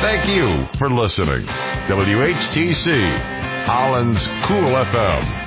Thank you for listening. WHTC, Holland's Cool FM.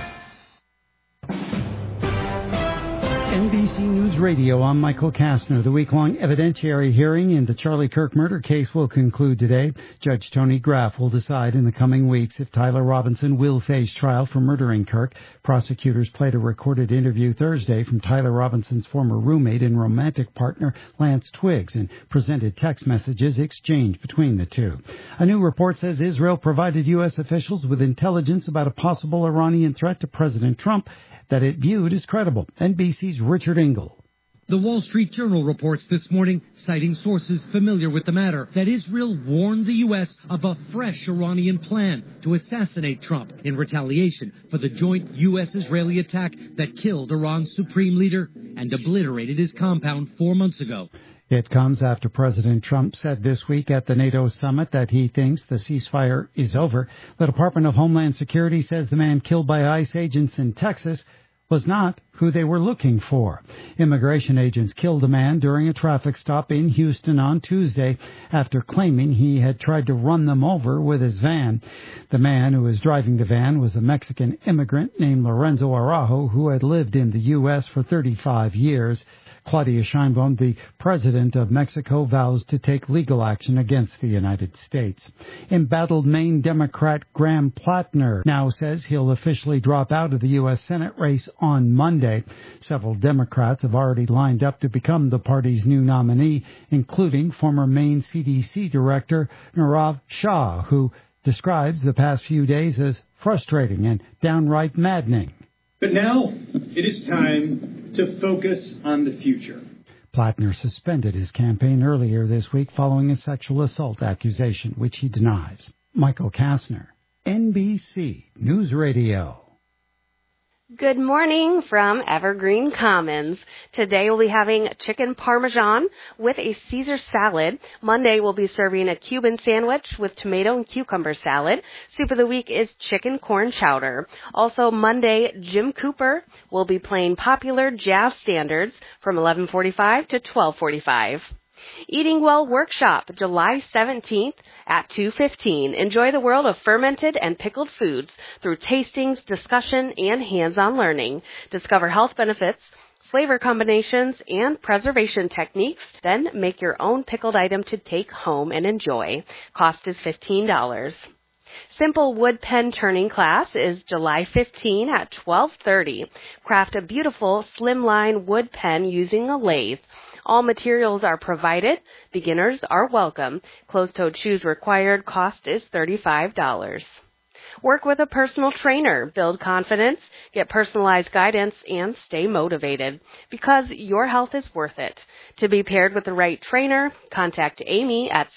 NBC News Radio, I'm Michael Kastner. The week-long evidentiary hearing in the Charlie Kirk murder case will conclude today. Judge Tony Graff will decide in the coming weeks if Tyler Robinson will face trial for murdering Kirk. Prosecutors played a recorded interview Thursday from Tyler Robinson's former roommate and romantic partner, Lance Twiggs, and presented text messages exchanged between the two. A new report says Israel provided U.S. officials with intelligence about a possible Iranian threat to President Trump that it viewed as credible. NBC's Richard Engel. The Wall Street Journal reports this morning, citing sources familiar with the matter, that Israel warned the U.S. of a fresh Iranian plan to assassinate Trump in retaliation for the joint U.S.-Israeli attack that killed Iran's supreme leader and obliterated his compound 4 months ago. It comes after President Trump said this week at the NATO summit that he thinks the ceasefire is over. The Department of Homeland Security says the man killed by ICE agents in Texas was not who they were looking for. Immigration agents killed a man during a traffic stop in Houston on Tuesday after claiming he had tried to run them over with his van. The man who was driving the van was a Mexican immigrant named Lorenzo Araujo, who had lived in the U.S. for 35 years. Claudia Sheinbaum, the president of Mexico, vows to take legal action against the United States. Embattled Maine Democrat Graham Plattner now says he'll officially drop out of the U.S. Senate race on Monday. Several Democrats have already lined up to become the party's new nominee, including former Maine CDC Director Nirav Shah, who describes the past few days as frustrating and downright maddening. But now it is time to focus on the future. Plattner suspended his campaign earlier this week following a sexual assault accusation, which he denies. Michael Kastner, NBC News Radio. Good morning from Evergreen Commons. Today we'll be having chicken parmesan with a Caesar salad. Monday we'll be serving a Cuban sandwich with tomato and cucumber salad. Soup of the week is chicken corn chowder. Also Monday, Jim Cooper will be playing popular jazz standards from 11:45 to 12:45. Eating Well Workshop, July 17th at 2:15. Enjoy the world of fermented and pickled foods through tastings, discussion, and hands-on learning. Discover health benefits, flavor combinations, and preservation techniques. Then make your own pickled item to take home and enjoy. Cost is $15. Simple Wood Pen Turning class is July 15 at 12:30. Craft a beautiful slimline wood pen using a lathe. All materials are provided. Beginners are welcome. Closed-toed shoes required. Cost is $35. Work with a personal trainer. Build confidence, get personalized guidance, and stay motivated because your health is worth it. To be paired with the right trainer, contact Amy at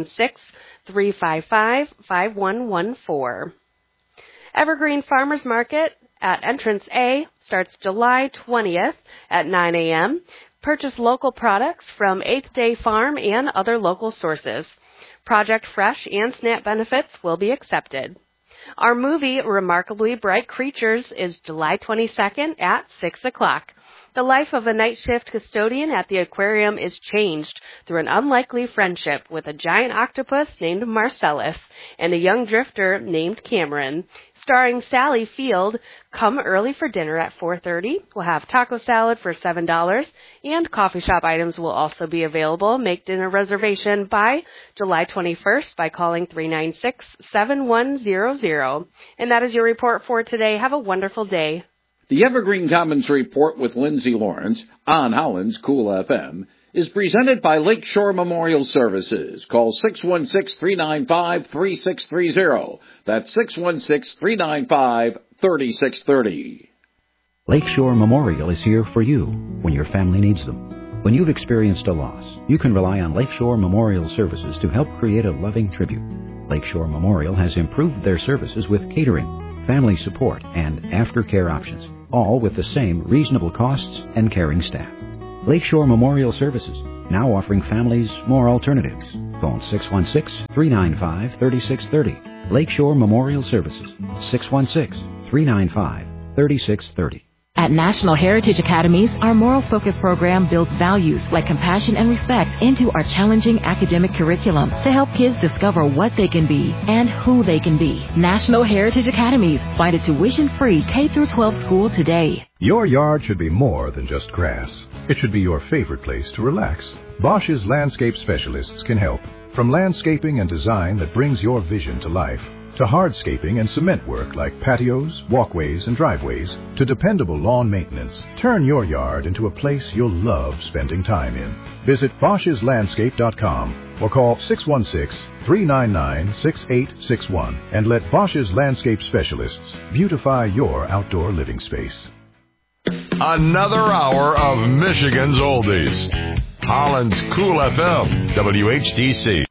616-355-5114. Evergreen Farmers Market at Entrance A starts July 20th at 9 a.m. Purchase local products from 8th Day Farm and other local sources. Project Fresh and SNAP benefits will be accepted. Our movie, Remarkably Bright Creatures, is July 22nd at 6 o'clock. The life of a night shift custodian at the aquarium is changed through an unlikely friendship with a giant octopus named Marcellus and a young drifter named Cameron. Starring Sally Field, come early for dinner at 4:30. We'll have taco salad for $7, and coffee shop items will also be available. Make dinner reservation by July 21st by calling 396-7100. And that is your report for today. Have a wonderful day. The Evergreen Commons Report with Lindsay Lawrence on Holland's Cool FM is presented by Lakeshore Memorial Services. Call 616-395-3630. That's 616-395-3630. Lakeshore Memorial is here for you when your family needs them. When you've experienced a loss, you can rely on Lakeshore Memorial Services to help create a loving tribute. Lakeshore Memorial has improved their services with catering, family support, and aftercare options, all with the same reasonable costs and caring staff. Lakeshore Memorial Services, now offering families more alternatives. Phone 616-395-3630. Lakeshore Memorial Services, 616-395-3630. At National Heritage Academies, our moral focus program builds values like compassion and respect into our challenging academic curriculum to help kids discover what they can be and who they can be. National Heritage Academies. Find a tuition-free K-12 school today. Your yard should be more than just grass. It should be your favorite place to relax. Bosch's landscape specialists can help. From landscaping and design that brings your vision to life, to hardscaping and cement work like patios, walkways, and driveways, to dependable lawn maintenance, turn your yard into a place you'll love spending time in. Visit Bosch'sLandscape.com or call 616-399-6861 and let Bosch's Landscape Specialists beautify your outdoor living space. Another hour of Michigan's Oldies. Holland's Cool FM, WHTC.